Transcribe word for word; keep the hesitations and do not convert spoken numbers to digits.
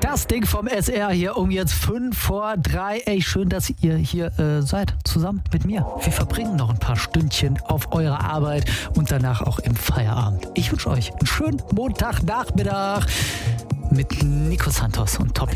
Das Ding vom S R hier um jetzt fünf vor drei. Ey, schön, dass ihr hier äh, seid, zusammen mit mir. Wir verbringen noch ein paar Stündchen auf eurer Arbeit und danach auch im Feierabend. Ich wünsche euch einen schönen Montagnachmittag mit Nico Santos und Tommy.